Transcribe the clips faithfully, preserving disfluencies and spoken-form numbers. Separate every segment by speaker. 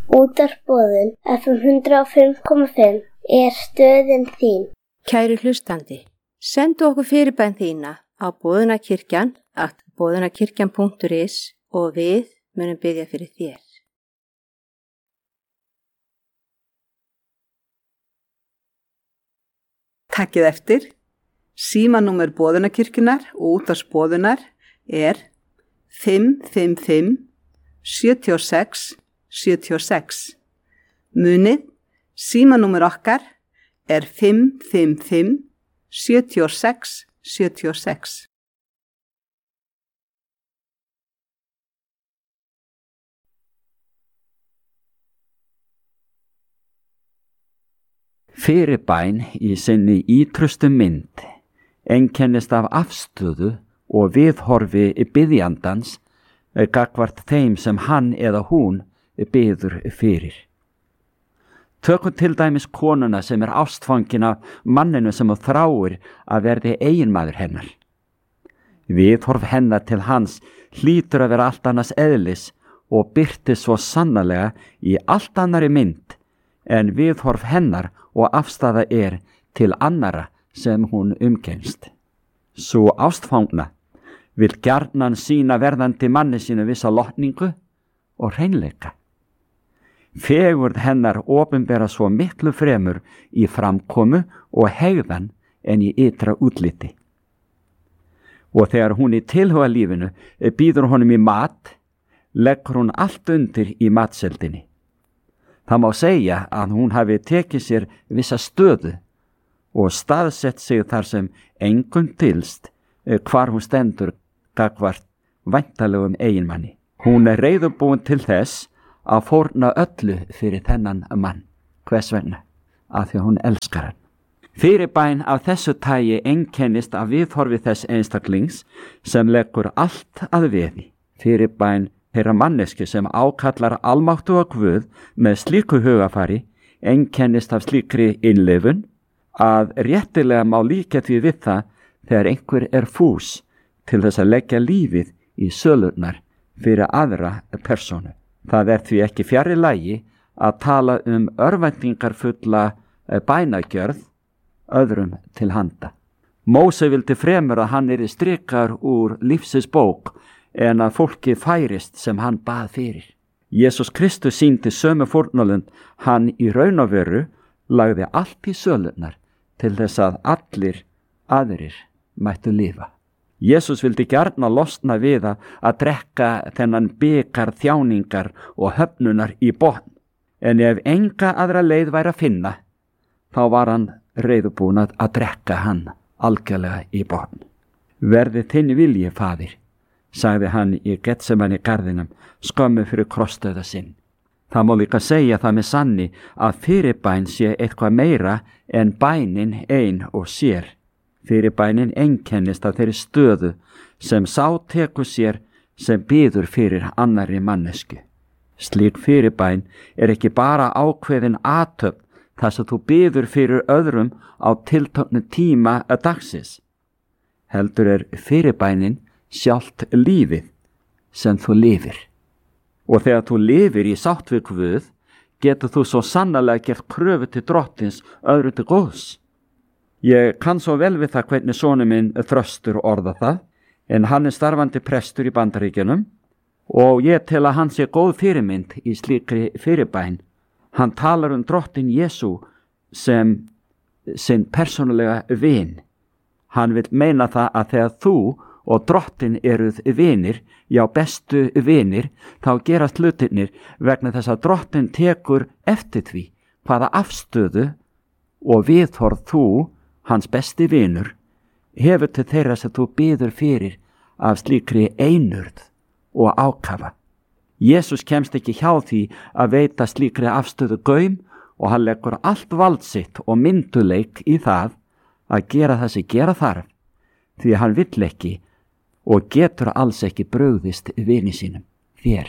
Speaker 1: Útvarpsboðun F M hundrað og fimm komma fimm er stöðin þín.
Speaker 2: Kæri hlustandi, sendu okkur fyrirbæn þína á boðunarkirkjan at boðunarkirkjan punktur is og við munum biðja fyrir þér.
Speaker 3: Takkið eftir. Símanúmer boðunarkirkjunar og útvarpsboðunar er fimm fimm fimm sjö sex sjö sex. Munið, símanúmer okkar er fimm fimm fimm sjö sex sjö sex.
Speaker 4: Fyrirbæn í sinni ítrustu mynd einkennist af afstöðu og viðhorfi biðjandans gagnvart þeim sem hann eða hún biður fyrir. Tökum til dæmis konuna sem er ástfangin af manninu sem hún þráir að verði eiginmaður hennar. Viðhorf hennar til hans hlýtur að vera allt annars eðlis og birtist svo sannarlega í allt annari mynd en viðhorf hennar og afstaða er til annara sem hún umgengst. Sú ástfangna vill gjarnan sína verðandi manni sínu vissa lotningu og hreinleika. Fegurð hennar opinbera svo miklu fremur í framkomu og hegðan en í ytra útliti. Og þegar hún í tilhugalífinu býður honum í mat, leggur hún allt undir í matseldinni. Það má segja að hún hafi tekið sér vissa stöðu og staðsett sig þar sem engum dylst hvar hún stendur gagnvart væntanlegum eiginmanni. Hún er reiðubúin til þess að fórna öllu fyrir þennan mann. Hvers vegna? Af því að hún elskar hann. Fyrirbæn af þessu tagi einkennist af viðhorfi þess einstaklings sem leggur allt að veði. Fyrirbæn þeirra manneski sem ákallar almáttuga Guð með slíku hugafari einkennist af slíkri innlifun að réttilega má líka því við það þegar einhver er fús til þess að leggja lífið í sölurnar fyrir aðra persónu. Það er því ekki fjarri lagi að tala um örvæntingarfulla bænagjörð öðrum til handa. Móse vildi fremur að hann yrði strikar úr lífsins bók en að fólki færist sem hann bað fyrir. Jesús Kristus sýndi sömu fórnarlund, hann í raun og veru lagði allt í sölurnar til þess að allir aðrir mættu lifa. Jesús vildi gjarna losna við að drekka þennan bikar þjáningar og höfnunar í botn, en ef enga aðra leið væri að finna, þá var hann reiðubúinn að drekka hann algjörlega í botn. Verði þinn vilji, faðir, sagði hann í Getsemani garðinum skömmu fyrir krossdauða sinn. Það má líka segja það með sanni að fyrirbæn sé eitthvað meira en bænin ein og sér. Fyrirbænin einkennist af þeirri stöðu sem sá tekur sér sem biður fyrir annarri mannesku. Slík fyrirbæn er ekki bara ákveðin athöfn þar sem þú biður fyrir öðrum á tilteknum tíma að dagsins. Heldur er fyrirbænin sjálft lífið sem þú lifir. Og þegar þú lifir í sátt við Guð, getur þú svo sannarlega gert kröfu til drottins öðru til góðs. Ég kann svo vel við það hvernig sonur minn Þröstur orða það, en hann er starfandi prestur í Bandaríkjunum og ég tel að hann sé góð fyrirmynd í slíkri fyrirbæn. Hann talar um drottin Jesú sem sinn persónulega vin. Hann vil meina það að þegar þú og drottin eruð vinir, já bestu vinir, þá gerast hlutirnir vegna þess að drottin tekur eftir því hvaða afstöðu og viðhorf þú, hans besti vinur, hefur til þeirra sem þú biður fyrir af slíkri einurð og ákafa. Jesús kemst ekki hjá því að veita slíkri afstöðu gaum og hann leggur allt vald sitt og mynduleik í það að gera það sem gera þarf, því hann vill ekki og getur alls ekki brugðist vini sínum, þér.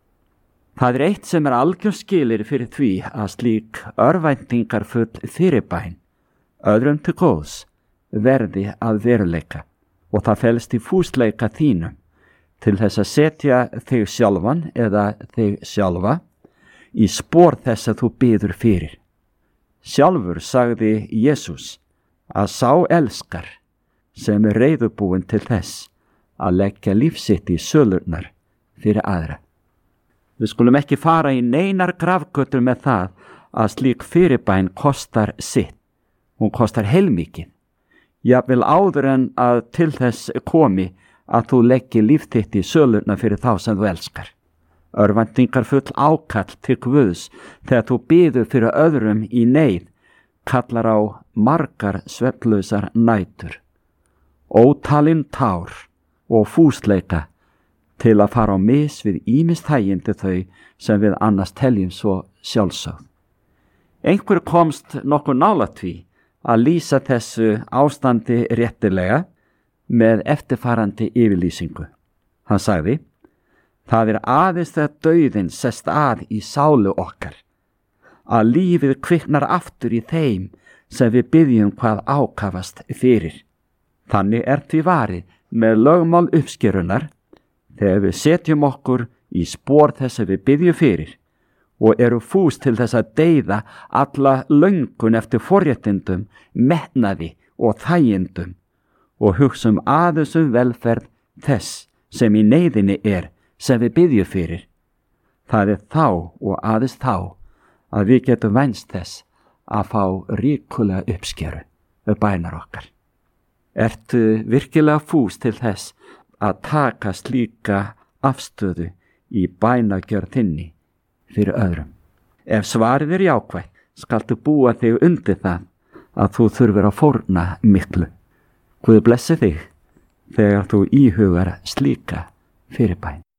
Speaker 4: Það er eitt sem er algjör skilir fyrir því að slík örvæntingarfull fyrirbæn, öðrum til góðs, verði að veruleika og það felst í fúsleika þínum til þess að setja þig sjálfan eða þig sjálfa í spór þess að þú biður fyrir. Sjálfur sagði Jesús að sá elskar sem er reiðubúinn til þess að leggja lífsitt í sölurnar fyrir aðra. Við skulum ekki fara í neinar grafgötur með það að slík fyrirbæn kostar sitt. Hún kostar heilmikið. Jafnvel áður en að til þess komi að þú leggi líf þitt í sölurnar fyrir þá sem þú elskar. Örvæntingar full ákall til Guðs þegar þú biður fyrir öðrum í neyð kallar á margar svefnlausar nætur, ótalin tár og fúsleika til að fara á mis við ýmist þægindi þau sem við annars teljum svo sjálfsögð. Einhver komst nokkuð nálægt því að lýsa þessu ástandi réttilega með eftirfarandi yfirlýsingu. Hann sagði: það er aðeins þegar dauðinn sest að í sálu okkar, að lífið kviknar aftur í þeim sem við biðjum hvað ákafast fyrir. Þannig er því varið með lögmál uppskerunar þegar við setjum okkur í spór þess að við biðjum fyrir og eru fús til þess að deyða alla löngun eftir forréttindum, metnaði og þægindum og hugsum aðeins um velferð þess sem í neyðinni er sem við biðjum fyrir. Það er þá og aðeins þá að við getum vænst þess að fá ríkulega uppskeru við bænar okkar. Ertu virkilega fús til þess að taka slíka afstöðu í bænagjörð þinni fyrir öðrum? Ef svarið er jákvætt, skaltu búa þig undir það að þú þurfir að fórna miklu. Guð blessi þig þegar þú íhugar slíka fyrirbæn.